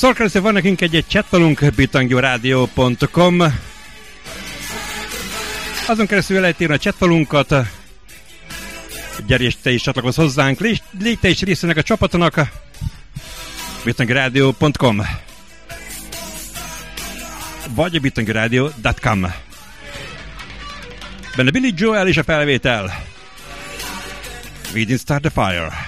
Szóval keresztül van nekünk egy chattalunk, bitangyoradio.com. Azon keresztül lehet írni a chattalunkat. Gyere és te is csatlakozz hozzánk, légy te is részének a csapatonak. bitangyoradio.com vagy bitangyoradio.com. Benne Billy Joel és a felvétel. We didn't start the fire.